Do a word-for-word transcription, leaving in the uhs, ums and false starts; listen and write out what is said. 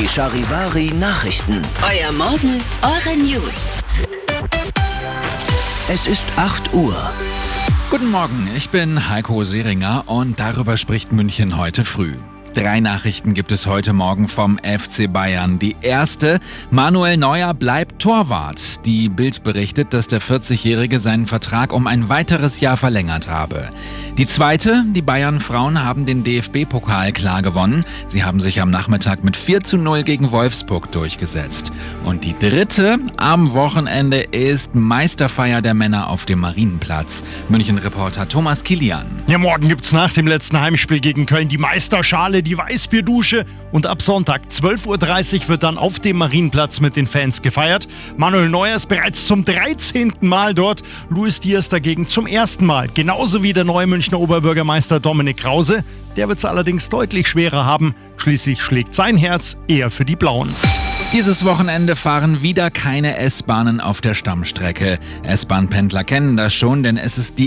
Die Charivari Nachrichten. Euer Morgen, eure News. Es ist acht Uhr. Guten Morgen, ich bin Heiko Seringer und darüber spricht München heute früh. Drei Nachrichten gibt es heute Morgen vom F C Bayern. Die erste: Manuel Neuer bleibt Torwart. Die Bild berichtet, dass der vierzigjährige seinen Vertrag um ein weiteres Jahr verlängert habe. Die zweite: Die Bayern-Frauen haben den D F B-Pokal klar gewonnen. Sie haben sich am Nachmittag mit vier zu null gegen Wolfsburg durchgesetzt. Und die dritte: Am Wochenende ist Meisterfeier der Männer auf dem Marienplatz. München-Reporter Thomas Kilian. Ja, morgen gibt's nach dem letzten Heimspiel gegen Köln die Meisterschale, die Weißbierdusche und ab Sonntag zwölf Uhr dreißig wird dann auf dem Marienplatz mit den Fans gefeiert. Manuel Neuer ist bereits zum dreizehnten Mal dort, Luis Diaz dagegen zum ersten Mal. Genauso wie der neue Münchner Oberbürgermeister Dominik Krause. Der wird es allerdings deutlich schwerer haben. Schließlich schlägt sein Herz eher für die Blauen. Dieses Wochenende fahren wieder keine S-Bahnen auf der Stammstrecke. S-Bahn-Pendler kennen das schon, denn es ist die